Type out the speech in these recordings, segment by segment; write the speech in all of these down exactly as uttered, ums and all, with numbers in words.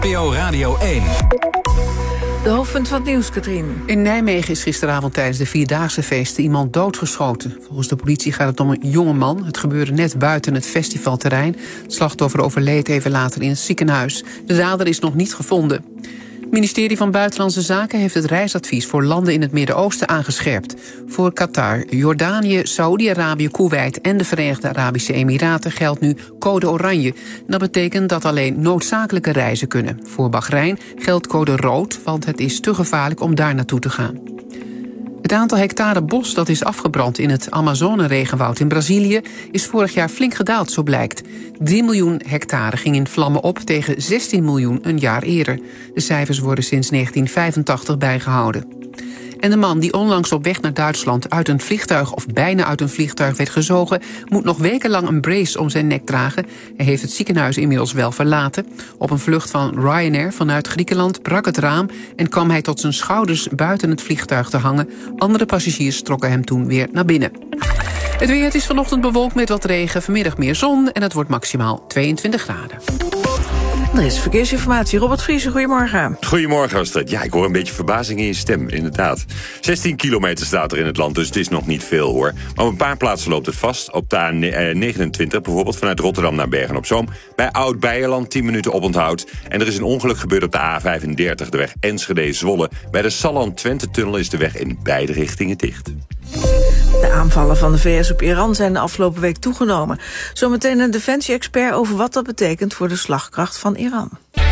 P O Radio één. De hoofdpunt van het nieuws, Katrien. In Nijmegen is gisteravond tijdens de Vierdaagse feesten iemand doodgeschoten. Volgens de politie gaat het om een jonge man. Het gebeurde net buiten het festivalterrein. Het slachtoffer overleed even later in het ziekenhuis. De dader is nog niet gevonden. Het ministerie van Buitenlandse Zaken heeft het reisadvies voor landen in het Midden-Oosten aangescherpt. Voor Qatar, Jordanië, Saoedi-Arabië, Koeweit en de Verenigde Arabische Emiraten geldt nu code oranje. Dat betekent dat alleen noodzakelijke reizen kunnen. Voor Bahrein geldt code rood, want het is te gevaarlijk om daar naartoe te gaan. Het aantal hectare bos dat is afgebrand in het Amazone-regenwoud in Brazilië is vorig jaar flink gedaald, zo blijkt. drie miljoen hectare ging in vlammen op tegen zestien miljoen een jaar eerder. De cijfers worden sinds negentien vijfentachtig bijgehouden. En de man die onlangs op weg naar Duitsland uit een vliegtuig of bijna uit een vliegtuig werd gezogen, moet nog wekenlang een brace om zijn nek dragen. Hij heeft het ziekenhuis inmiddels wel verlaten. Op een vlucht van Ryanair vanuit Griekenland brak het raam en kwam hij tot zijn schouders buiten het vliegtuig te hangen. Andere passagiers trokken hem toen weer naar binnen. Het weer, het is vanochtend bewolkt met wat regen, vanmiddag meer zon en het wordt maximaal tweeëntwintig graden. Er is verkeersinformatie. Robert Vriesen, goedemorgen. Goedemorgen, Astrid. Ja, ik hoor een beetje verbazing in je stem, inderdaad. zestien kilometer staat er in het land, dus het is nog niet veel, hoor. Maar op een paar plaatsen loopt het vast. Op de A negenentwintig, bijvoorbeeld vanuit Rotterdam naar Bergen-op-Zoom. Bij Oud-Beijerland tien minuten oponthoud. En er is een ongeluk gebeurd op de A vijfendertig, de weg Enschede-Zwolle. Bij de Salland-Twente-tunnel is de weg in beide richtingen dicht. De aanvallen van de V S op Iran zijn de afgelopen week toegenomen. Zometeen een defensie-expert over wat dat betekent voor de slagkracht van Iran.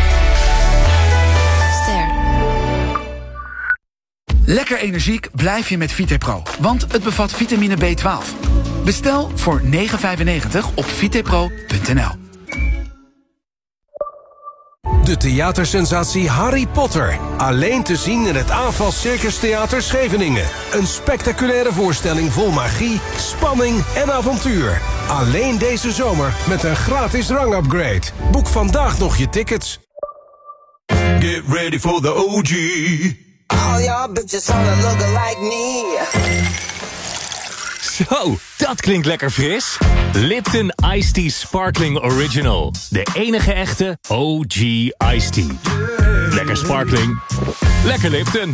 Ster. Lekker energiek blijf je met Vitepro, want het bevat vitamine B twaalf. Bestel voor negen vijfennegentig op vitepro punt n l. De theatersensatie Harry Potter. Alleen te zien in het Aanval Circus Theater Scheveningen. Een spectaculaire voorstelling vol magie, spanning en avontuur. Alleen deze zomer met een gratis rangupgrade. Boek vandaag nog je tickets. Get ready for the O G. All y'all bitches wanna look like me. Zo, dat klinkt lekker fris. Lipton Iced Tea Sparkling Original. De enige echte O G Iced Tea. Lekker sparkling. Lekker Lipton.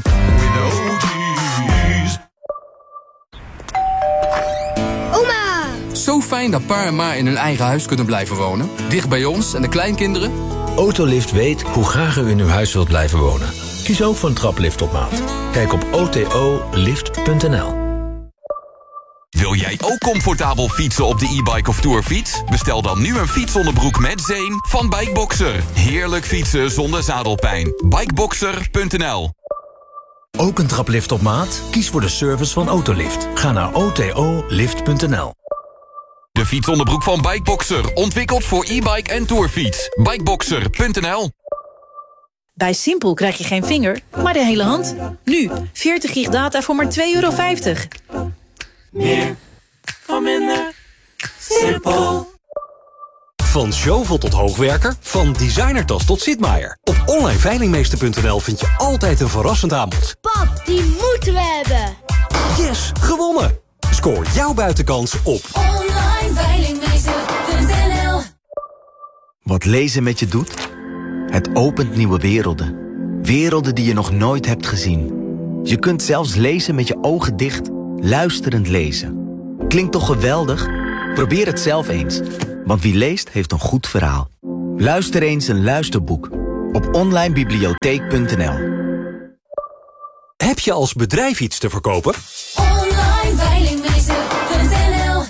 Oma! Zo fijn dat pa en ma in hun eigen huis kunnen blijven wonen. Dicht bij ons en de kleinkinderen. Autolift weet hoe graag u in uw huis wilt blijven wonen. Kies ook voor een traplift op maat. Kijk op o t o lift punt n l. Wil jij ook comfortabel fietsen op de e-bike of tourfiets? Bestel dan nu een fietsonderbroek met zeem van Bikeboxer. Heerlijk fietsen zonder zadelpijn. Bikeboxer punt n l. Ook een traplift op maat? Kies voor de service van Autolift. Ga naar o t o lift punt n l. De fietsonderbroek van Bikeboxer. Ontwikkeld voor e-bike en tourfiets. Bikeboxer punt n l. Bij Simpel krijg je geen vinger, maar de hele hand. Nu, veertig gig data voor maar twee euro vijftig. Meer van minder. Simpel. Van shovel tot hoogwerker, van designertas tot zitmaaier. Op online veilingmeester punt n l vind je altijd een verrassend aanbod. Pap, die moeten we hebben. Yes, gewonnen! Scoor jouw buitenkans op online veilingmeester punt n l. Wat lezen met je doet? Het opent nieuwe werelden. Werelden die je nog nooit hebt gezien. Je kunt zelfs lezen met je ogen dicht. Luisterend lezen. Klinkt toch geweldig? Probeer het zelf eens. Want wie leest, heeft een goed verhaal. Luister eens een luisterboek. Op online bibliotheek punt n l. Heb je als bedrijf iets te verkopen? online veilingmeester punt n l.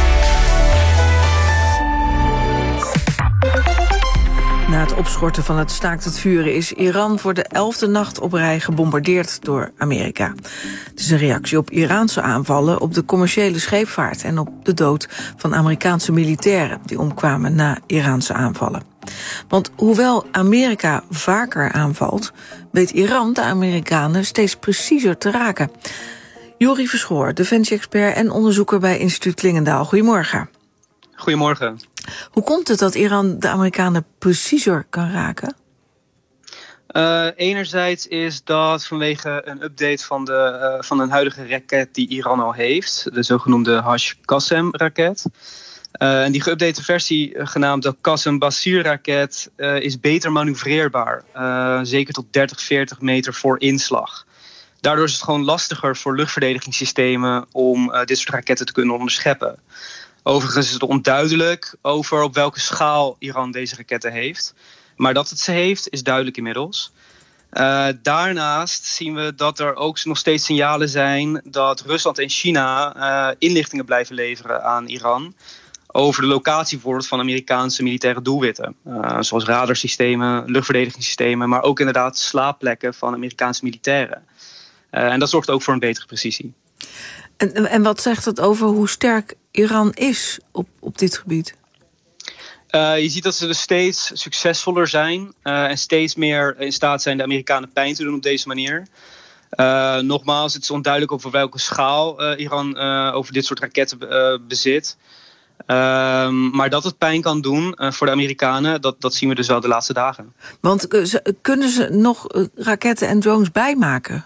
Na het opschorten van het staakt het vuren is Iran voor de elfde nacht op rij gebombardeerd door Amerika. Het is een reactie op Iraanse aanvallen op de commerciële scheepvaart en op de dood van Amerikaanse militairen die omkwamen na Iraanse aanvallen. Want hoewel Amerika vaker aanvalt, weet Iran de Amerikanen steeds preciezer te raken. Jori Verschoor, defensie-expert en onderzoeker bij instituut Klingendaal. Goedemorgen. Goedemorgen. Hoe komt het dat Iran de Amerikanen preciezer kan raken? Uh, enerzijds is dat vanwege een update van, de, uh, van een huidige raket die Iran al heeft. De zogenoemde Hashqasem-raket. Uh, en die geüpdate versie, uh, genaamd de Qasem-Basir-raket, uh, is beter manoeuvreerbaar. Uh, zeker tot dertig, veertig meter voor inslag. Daardoor is het gewoon lastiger voor luchtverdedigingssystemen om uh, dit soort raketten te kunnen onderscheppen. Overigens is het onduidelijk over op welke schaal Iran deze raketten heeft. Maar dat het ze heeft, is duidelijk inmiddels. Uh, daarnaast zien we dat er ook nog steeds signalen zijn dat Rusland en China uh, inlichtingen blijven leveren aan Iran over de locatie bijvoorbeeld van Amerikaanse militaire doelwitten. Uh, zoals radarsystemen, luchtverdedigingssystemen, maar ook inderdaad slaapplekken van Amerikaanse militairen. Uh, en dat zorgt ook voor een betere precisie. En, en wat zegt het over hoe sterk Iran is op, op dit gebied? Uh, je ziet dat ze dus steeds succesvoller zijn uh, en steeds meer in staat zijn de Amerikanen pijn te doen op deze manier. Uh, nogmaals, het is onduidelijk over welke schaal uh, Iran uh, over dit soort raketten uh, bezit. Uh, maar dat het pijn kan doen uh, voor de Amerikanen, dat, dat zien we dus wel de laatste dagen. Want uh, ze, kunnen ze nog uh, raketten en drones bijmaken?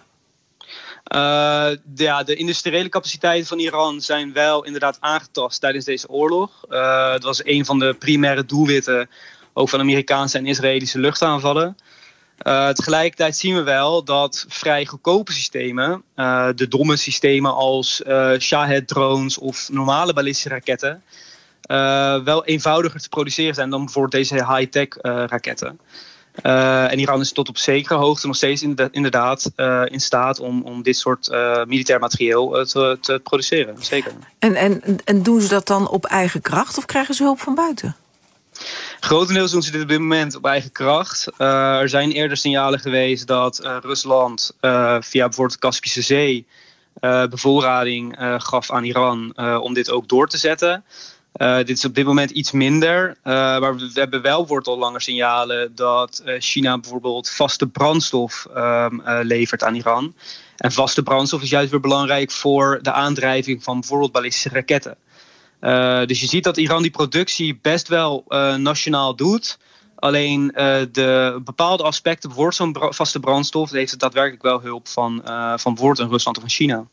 Uh, de, ja, de industriële capaciteiten van Iran zijn wel inderdaad aangetast tijdens deze oorlog. Uh, het was een van de primaire doelwitten ook van Amerikaanse en Israëlische luchtaanvallen. Uh, tegelijkertijd zien we wel dat vrij goedkope systemen, uh, de domme systemen als uh, Shahed-drones of normale ballistische raketten, uh, wel eenvoudiger te produceren zijn dan bijvoorbeeld deze high-tech uh, raketten. Uh, en Iran is tot op zekere hoogte nog steeds inderdaad uh, in staat om, om dit soort uh, militair materieel uh, te, te produceren. Zeker. En, en, en doen ze dat dan op eigen kracht of krijgen ze hulp van buiten? Grotendeels doen ze dit op dit moment op eigen kracht. Uh, er zijn eerder signalen geweest dat uh, Rusland uh, via bijvoorbeeld de Kaspische Zee uh, bevoorrading uh, gaf aan Iran uh, om dit ook door te zetten. Uh, dit is op dit moment iets minder, uh, maar we hebben wel bijvoorbeeld al langer signalen dat uh, China bijvoorbeeld vaste brandstof um, uh, levert aan Iran. En vaste brandstof is juist weer belangrijk voor de aandrijving van bijvoorbeeld ballistische raketten. Uh, dus je ziet dat Iran die productie best wel uh, nationaal doet. Alleen uh, de bepaalde aspecten, bijvoorbeeld zo'n bra- vaste brandstof, heeft het daadwerkelijk wel hulp van, uh, van bijvoorbeeld een Rusland of van China.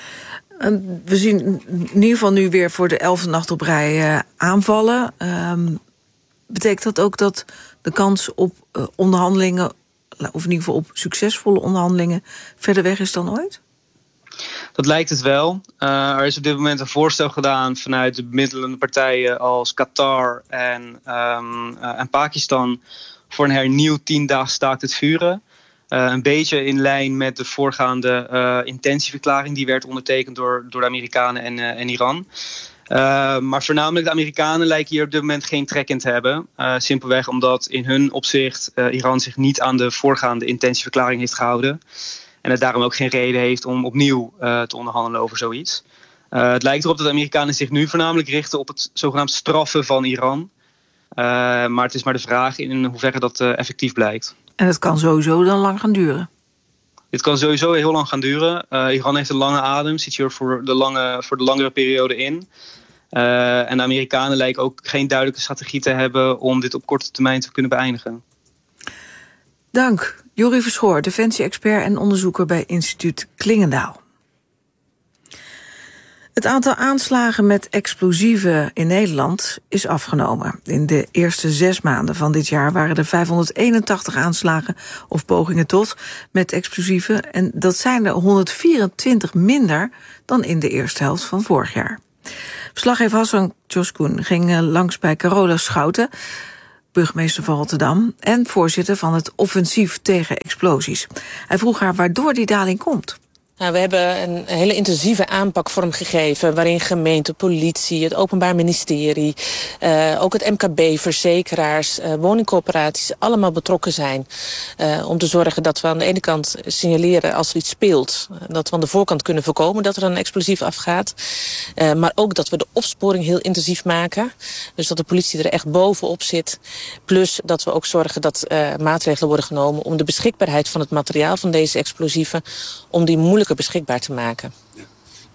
We zien in ieder geval nu weer voor de elfde nacht op rij uh, aanvallen. Um, betekent dat ook dat de kans op uh, onderhandelingen, of in ieder geval op succesvolle onderhandelingen, verder weg is dan ooit? Dat lijkt het wel. Uh, er is op dit moment een voorstel gedaan vanuit de bemiddelende partijen als Qatar en, um, uh, en Pakistan voor een hernieuwd tiendaags staakt het vuren. Uh, een beetje in lijn met de voorgaande uh, intentieverklaring die werd ondertekend door, door de Amerikanen en, uh, en Iran. Uh, maar voornamelijk de Amerikanen lijken hier op dit moment geen trek in te hebben. Uh, simpelweg omdat in hun opzicht uh, Iran zich niet aan de voorgaande intentieverklaring heeft gehouden. En het daarom ook geen reden heeft om opnieuw uh, te onderhandelen over zoiets. Uh, het lijkt erop dat de Amerikanen zich nu voornamelijk richten op het zogenaamd straffen van Iran. Uh, maar het is maar de vraag in hoeverre dat uh, effectief blijkt. En het kan sowieso dan lang gaan duren? Dit kan sowieso heel lang gaan duren. Uh, Iran heeft een lange adem, zit hier voor de, lange, voor de langere periode in. Uh, en de Amerikanen lijken ook geen duidelijke strategie te hebben om dit op korte termijn te kunnen beëindigen. Dank. Joeri Verschoor, defensie-expert en onderzoeker bij instituut Klingendaal. Het aantal aanslagen met explosieven in Nederland is afgenomen. In de eerste zes maanden van dit jaar waren er vijfhonderdeenentachtig aanslagen of pogingen tot met explosieven. En dat zijn er honderdvierentwintig minder dan in de eerste helft van vorig jaar. Verslaggever Hassan Tjoskoen ging langs bij Carola Schouten, burgemeester van Rotterdam en voorzitter van het offensief tegen explosies. Hij vroeg haar waardoor die daling komt. Nou, we hebben een hele intensieve aanpak vormgegeven waarin gemeente, politie, het Openbaar Ministerie, uh, ook het M K B, verzekeraars, uh, woningcorporaties allemaal betrokken zijn. Uh, om te zorgen dat we aan de ene kant signaleren als er iets speelt, uh, dat we aan de voorkant kunnen voorkomen dat er een explosief afgaat. Uh, maar ook dat we de opsporing heel intensief maken. Dus dat de politie er echt bovenop zit. Plus dat we ook zorgen dat uh, maatregelen worden genomen om de beschikbaarheid van het materiaal van deze explosieven, om die moeilijk beschikbaar te maken.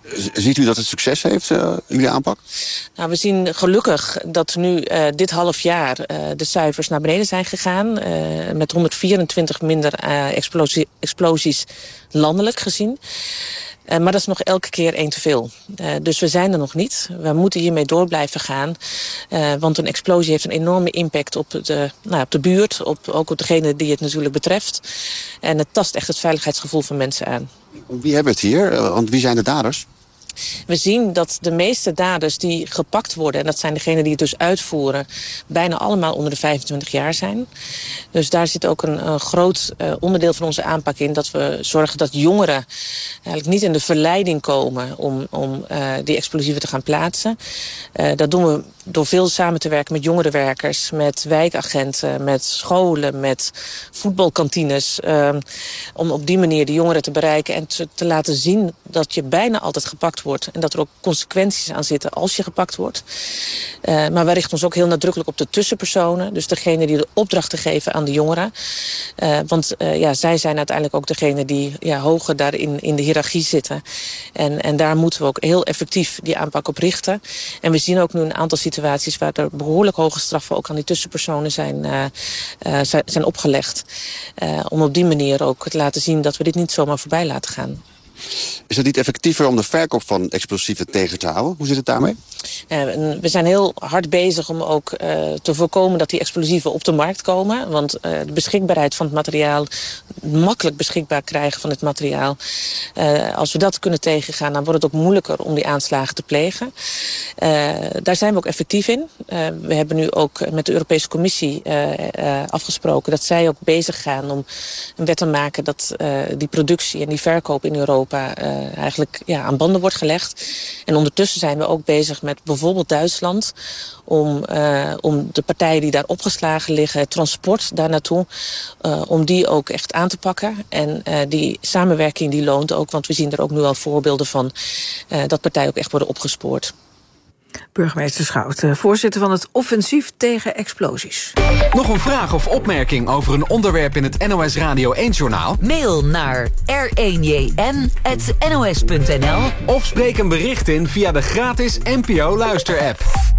Ziet u dat het succes heeft, uh, jullie aanpak? Nou, we zien gelukkig dat nu uh, dit half jaar uh, de cijfers naar beneden zijn gegaan. Uh, met honderdvierentwintig minder uh, explosie, explosies landelijk gezien. Uh, maar dat is nog elke keer één te veel. Uh, dus we zijn er nog niet. We moeten hiermee door blijven gaan. Uh, want een explosie heeft een enorme impact op de, nou, op de buurt. Op, ook op degene die het natuurlijk betreft. En het tast echt het veiligheidsgevoel van mensen aan. Wie hebben het hier? Want wie zijn de daders? We zien dat de meeste daders die gepakt worden, en dat zijn degenen die het dus uitvoeren, bijna allemaal onder de vijfentwintig jaar zijn. Dus daar zit ook een, een groot uh, onderdeel van onze aanpak in, dat we zorgen dat jongeren eigenlijk niet in de verleiding komen om, om uh, die explosieven te gaan plaatsen. Uh, dat doen we door veel samen te werken met jongerenwerkers, met wijkagenten, met scholen, met voetbalkantines. Uh, om op die manier de jongeren te bereiken en te, te laten zien dat je bijna altijd gepakt wordt. En dat er ook consequenties aan zitten als je gepakt wordt. Uh, maar wij richten ons ook heel nadrukkelijk op de tussenpersonen. Dus degene die de opdrachten geven aan de jongeren. Uh, want uh, ja, zij zijn uiteindelijk ook degene die ja, hoger daarin in de hiërarchie zitten. En, en daar moeten we ook heel effectief die aanpak op richten. En we zien ook nu een aantal situaties waar er behoorlijk hoge straffen ook aan die tussenpersonen zijn, uh, uh, zijn opgelegd. Uh, om op die manier ook te laten zien dat we dit niet zomaar voorbij laten gaan. Is het niet effectiever om de verkoop van explosieven tegen te houden? Hoe zit het daarmee? Uh, we zijn heel hard bezig om ook uh, te voorkomen dat die explosieven op de markt komen. Want uh, de beschikbaarheid van het materiaal, makkelijk beschikbaar krijgen van het materiaal. Uh, als we dat kunnen tegengaan, dan wordt het ook moeilijker om die aanslagen te plegen. Uh, daar zijn we ook effectief in. Uh, we hebben nu ook met de Europese Commissie uh, uh, afgesproken dat zij ook bezig gaan om een wet te maken dat uh, die productie en die verkoop in Europa uh, eigenlijk ja, aan banden wordt gelegd. En ondertussen zijn we ook bezig met bijvoorbeeld Duitsland om, uh, om de partijen die daar opgeslagen liggen, het transport daar naartoe, uh, om die ook echt aan te pakken. En uh, die samenwerking die loont ook, want we zien er ook nu al voorbeelden van uh, dat partijen ook echt worden opgespoord. Burgemeester Schout, voorzitter van het Offensief tegen Explosies. Nog een vraag of opmerking over een onderwerp in het N O S Radio één-journaal? Mail naar r één j n at n o s punt n l of spreek een bericht in via de gratis N P O-luisterapp.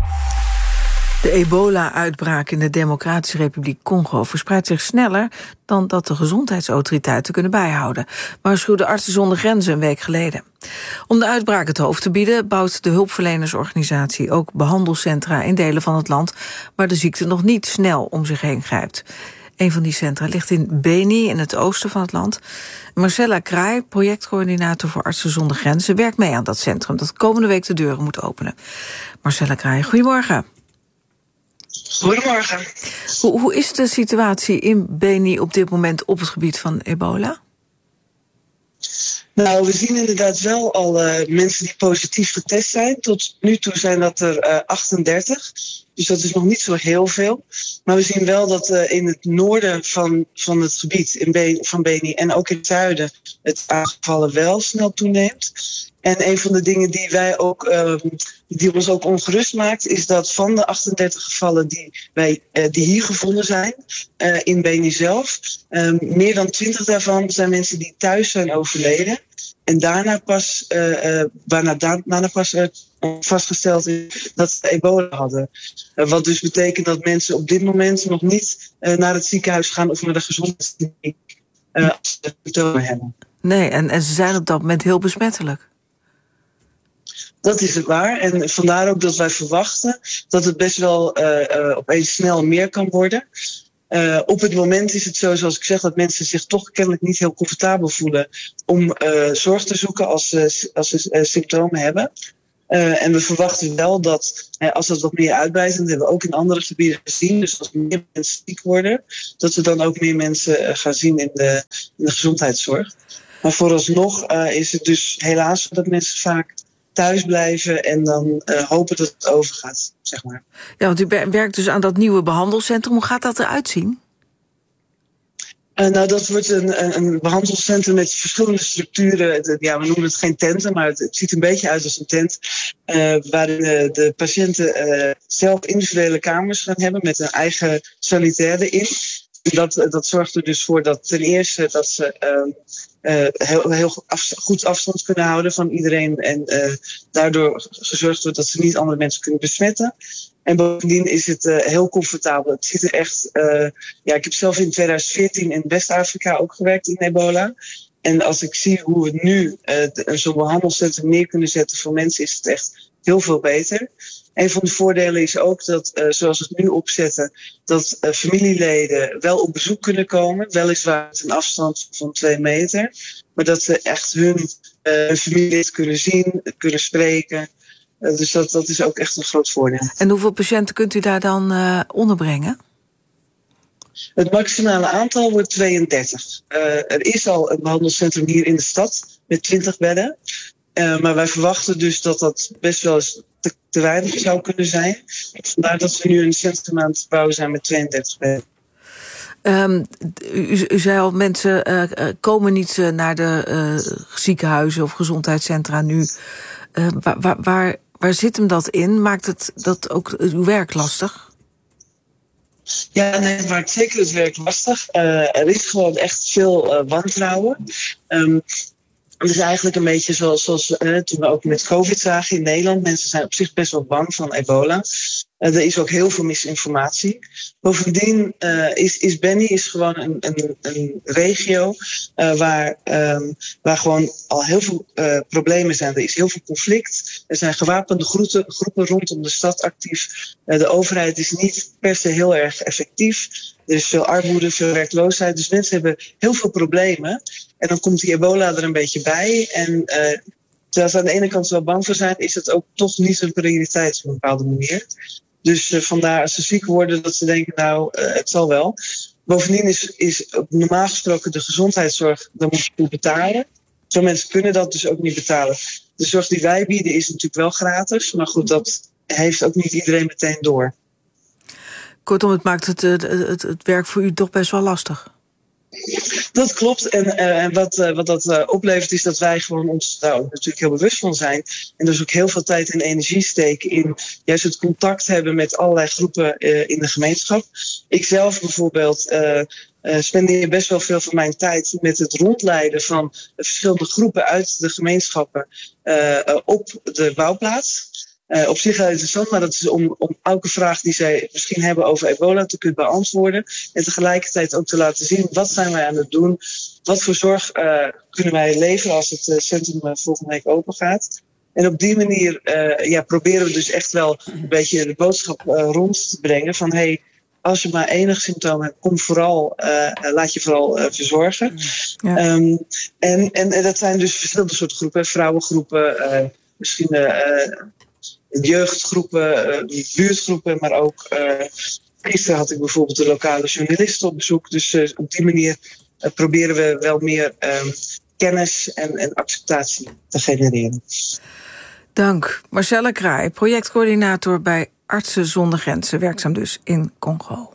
De ebola-uitbraak in de Democratische Republiek Congo verspreidt zich sneller dan dat de gezondheidsautoriteiten kunnen bijhouden, waarschuwde Artsen zonder Grenzen een week geleden. Om de uitbraak het hoofd te bieden bouwt de hulpverlenersorganisatie ook behandelcentra in delen van het land waar de ziekte nog niet snel om zich heen grijpt. Een van die centra ligt in Beni, in het oosten van het land. Marcella Kraai, projectcoördinator voor Artsen zonder Grenzen, werkt mee aan dat centrum dat komende week de deuren moet openen. Marcella Kraai, goedemorgen. Goedemorgen. Hoe, hoe is de situatie in Beni op dit moment op het gebied van ebola? Nou, we zien inderdaad wel al uh, mensen die positief getest zijn. Tot nu toe zijn dat er uh, achtendertig. Dus dat is nog niet zo heel veel. Maar we zien wel dat uh, in het noorden van, van het gebied in Be- van Beni en ook in het zuiden het aangevallen wel snel toeneemt. En een van de dingen die wij ook uh, die ons ook ongerust maakt, is dat van de achtendertig gevallen die, wij, uh, die hier gevonden zijn, uh, in Beni zelf, uh, meer dan twintig daarvan zijn mensen die thuis zijn overleden. En daarna pas, uh, uh, waarna daarna pas uh, vastgesteld is dat ze ebola hadden. Uh, wat dus betekent dat mensen op dit moment nog niet uh, naar het ziekenhuis gaan of naar de gezondheidskliniek uh, als ze symptomen hebben. Nee, en, en ze zijn op dat moment heel besmettelijk. Dat is het waar. En vandaar ook dat wij verwachten dat het best wel uh, uh, opeens snel meer kan worden. Uh, op het moment is het zo, zoals ik zeg, dat mensen zich toch kennelijk niet heel comfortabel voelen om uh, zorg te zoeken als ze, als ze uh, symptomen hebben. Uh, en we verwachten wel dat, uh, als dat wat meer uitbreidt, en dat hebben we ook in andere gebieden gezien, dus als meer mensen ziek worden, dat we dan ook meer mensen uh, gaan zien in de, in de gezondheidszorg. Maar vooralsnog uh, is het dus helaas dat mensen vaak thuis blijven en dan uh, hopen dat het overgaat, zeg maar. Ja, want u werkt dus aan dat nieuwe behandelcentrum. Hoe gaat dat eruit zien? Uh, nou, dat wordt een, een, een behandelcentrum met verschillende structuren. Ja, we noemen het geen tenten, maar het, het ziet een beetje uit als een tent. Uh, waarin de, de patiënten uh, zelf individuele kamers gaan hebben met een eigen sanitair erin. Dat, dat zorgt er dus voor dat ten eerste dat ze uh, uh, heel, heel af, goed afstand kunnen houden van iedereen. En uh, daardoor gezorgd wordt dat ze niet andere mensen kunnen besmetten. En bovendien is het uh, heel comfortabel. Het ziet er echt... Uh, ja, ik heb zelf in twintig veertien in West-Afrika ook gewerkt in ebola. En als ik zie hoe we nu uh, zo'n behandelcentrum neer kunnen zetten voor mensen, is het echt heel veel beter. Een van de voordelen is ook dat, uh, zoals we het nu opzetten, dat uh, familieleden wel op bezoek kunnen komen. Weliswaar met een afstand van twee meter. Maar dat ze echt hun, uh, hun familielid kunnen zien, kunnen spreken. Uh, dus dat, dat is ook echt een groot voordeel. En hoeveel patiënten kunt u daar dan uh, onderbrengen? Het maximale aantal wordt tweeëndertig. Uh, er is al een behandelcentrum hier in de stad met twintig bedden. Uh, maar wij verwachten dus dat dat best wel eens te, te weinig zou kunnen zijn. Vandaar dat we nu een centrum aan het bouwen zijn met tweeëndertig bedden. Um, u, u zei al, mensen uh, komen niet uh, naar de uh, ziekenhuizen of gezondheidscentra nu. Uh, waar, waar, waar, waar zit hem dat in? Maakt het dat ook uw werk lastig? Ja, nee, het maakt zeker het werk lastig. Uh, er is gewoon echt veel uh, wantrouwen. Um, het is eigenlijk een beetje zoals, zoals uh, toen we ook met COVID zagen in Nederland. Mensen zijn op zich best wel bang van ebola. Uh, er is ook heel veel misinformatie. Bovendien uh, is, is Beni is gewoon een, een, een regio uh, waar, um, waar gewoon al heel veel uh, problemen zijn. Er is heel veel conflict. Er zijn gewapende groepen, groepen rondom de stad actief. Uh, de overheid is niet per se heel erg effectief. Er is veel armoede, veel werkloosheid. Dus mensen hebben heel veel problemen. En dan komt die ebola er een beetje bij. En uh, terwijl ze aan de ene kant wel bang voor zijn, is het ook toch niet een prioriteit op een bepaalde manier. Dus uh, vandaar als ze ziek worden dat ze denken, nou, uh, het zal wel. Bovendien is, is normaal gesproken de gezondheidszorg, daar moet je toe betalen. Zo mensen kunnen dat dus ook niet betalen. De zorg die wij bieden is natuurlijk wel gratis. Maar goed, dat heeft ook niet iedereen meteen door. Kortom, het maakt het, het, het, het werk voor u toch best wel lastig. Dat klopt. En uh, wat, uh, wat dat uh, oplevert is dat wij gewoon ons daar ook natuurlijk heel bewust van zijn. En dus ook heel veel tijd en energie steken in juist het contact hebben met allerlei groepen uh, in de gemeenschap. Ik zelf bijvoorbeeld uh, uh, spendeer best wel veel van mijn tijd met het rondleiden van verschillende groepen uit de gemeenschappen uh, uh, op de bouwplaats. Uh, op zich heel interessant, maar dat is om, om elke vraag die zij misschien hebben over ebola te kunnen beantwoorden. En tegelijkertijd ook te laten zien, wat zijn wij aan het doen? Wat voor zorg uh, kunnen wij leveren als het uh, centrum uh, volgende week open gaat? En op die manier uh, ja, proberen we dus echt wel een beetje de boodschap uh, rond te brengen van hey, als je maar enig symptoom hebt, kom vooral, uh, laat je vooral uh, verzorgen. Ja. Um, en, en, en dat zijn dus verschillende soorten groepen, vrouwengroepen, uh, misschien uh, jeugdgroepen, uh, buurtgroepen, maar ook uh, gisteren had ik bijvoorbeeld de lokale journalisten op bezoek. Dus uh, op die manier uh, proberen we wel meer um, kennis en, en acceptatie te genereren. Dank. Marcelle Kraai, projectcoördinator bij Artsen zonder Grenzen, werkzaam dus in Congo.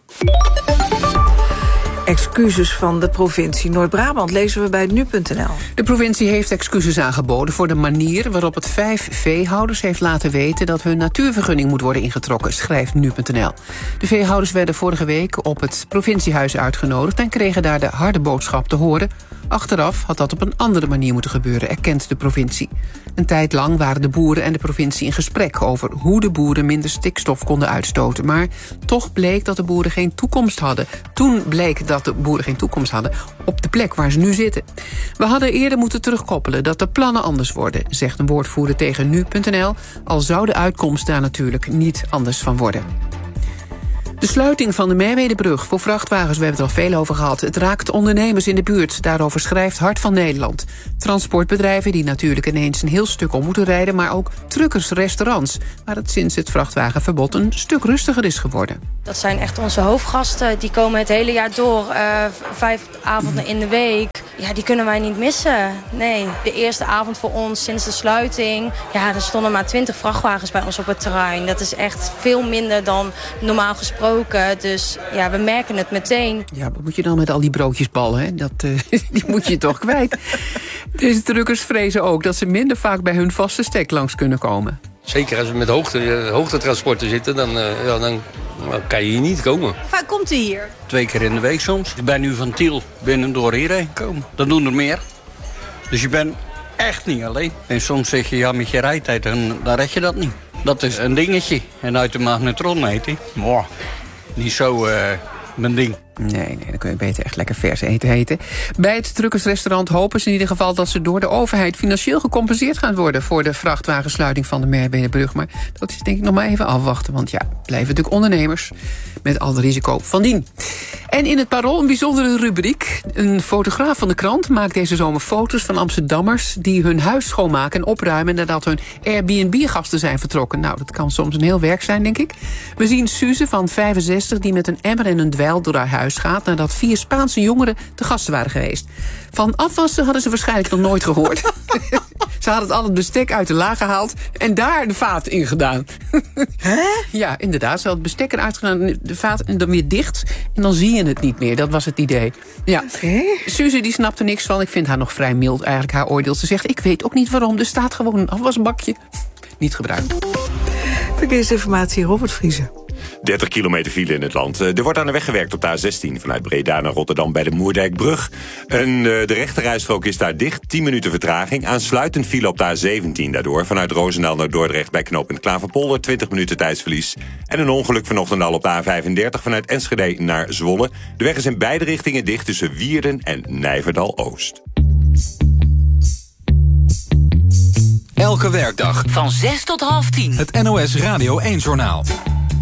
Excuses van de provincie Noord-Brabant lezen we bij nu punt n l. De provincie heeft excuses aangeboden voor de manier waarop het vijf veehouders heeft laten weten dat hun natuurvergunning moet worden ingetrokken, schrijft nu punt n l. De veehouders werden vorige week op het provinciehuis uitgenodigd en kregen daar de harde boodschap te horen. Achteraf had dat op een andere manier moeten gebeuren, erkent de provincie. Een tijd lang waren de boeren en de provincie in gesprek over hoe de boeren minder stikstof konden uitstoten. Maar toch bleek dat de boeren geen toekomst hadden. Toen bleek dat de boeren geen toekomst hadden op de plek waar ze nu zitten. We hadden eerder moeten terugkoppelen dat de plannen anders worden, zegt een woordvoerder tegen nu punt n l, al zou de uitkomst daar natuurlijk niet anders van worden. De sluiting van de Merwedebrug voor vrachtwagens, we hebben het er al veel over gehad. Het raakt ondernemers in de buurt, daarover schrijft Hart van Nederland. Transportbedrijven die natuurlijk ineens een heel stuk om moeten rijden, maar ook truckers, restaurants, waar het sinds het vrachtwagenverbod een stuk rustiger is geworden. Dat zijn echt onze hoofdgasten, die komen het hele jaar door, uh, vijf avonden in de week. Ja, die kunnen wij niet missen. Nee, de eerste avond voor ons sinds de sluiting, ja, er stonden maar twintig vrachtwagens bij ons op het terrein. Dat is echt veel minder dan normaal gesproken. Dus ja, we merken het meteen. Ja, wat moet je dan met al die broodjesballen? Hè? Dat, uh, die moet je toch kwijt. Deze truckers vrezen ook dat ze minder vaak bij hun vaste stek langs kunnen komen. Zeker als we met hoogte, hoogtetransporten zitten, dan, uh, ja, dan Dan kan je hier niet komen. Waar komt u hier? Twee keer in de week soms. Ik ben nu van Tiel binnendoor hierheen gekomen. Dat doen er meer. Dus je bent echt niet alleen. En soms zeg je, ja, met je rijtijd, en dan red je dat niet. Dat is een dingetje. En uit de magnetron heet hij. Wow. Niet zo uh, mijn ding. Nee, nee, dan kun je beter echt lekker vers eten eten. Bij het truckersrestaurant hopen ze in ieder geval dat ze door de overheid financieel gecompenseerd gaan worden voor de vrachtwagensluiting van de Merwedebrug. Maar dat is denk ik nog maar even afwachten, want ja, blijven natuurlijk ondernemers met al het risico van dien. En in het Parool een bijzondere rubriek. Een fotograaf van de krant maakt deze zomer foto's van Amsterdammers die hun huis schoonmaken en opruimen nadat hun Airbnb-gasten zijn vertrokken. Nou, dat kan soms een heel werk zijn, denk ik. We zien Suze van vijfenzestig die met een emmer en een dweil door haar huis gaat nadat vier Spaanse jongeren te gasten waren geweest. Van afwassen hadden ze waarschijnlijk nog nooit gehoord. Ze hadden al het bestek uit de la gehaald en daar de vaat in gedaan. Hè? Ja, inderdaad. Ze hadden het bestek eruit gedaan, de vaat en dan weer dicht. En dan zie je het niet meer. Dat was het idee. Ja. Suze die snapt er niks van. Ik vind haar nog vrij mild eigenlijk, haar oordeel. Ze zegt, ik weet ook niet waarom. Er staat gewoon een afwasbakje. Niet gebruikt. Verkeersinformatie, Robert Vriezen. dertig kilometer file in het land. Er wordt aan de weg gewerkt op de A zestien vanuit Breda naar Rotterdam bij de Moerdijkbrug. En de rechterrijstrook is daar dicht, tien minuten vertraging. Aansluitend file op de A zeventien daardoor vanuit Roosendaal naar Dordrecht bij knooppunt Klaverpolder, twintig minuten tijdsverlies. En een ongeluk vanochtend al op de A vijfendertig vanuit Enschede naar Zwolle. De weg is in beide richtingen dicht tussen Wierden en Nijverdal-Oost. Elke werkdag van zes tot half tien. Het N O S Radio één Journaal.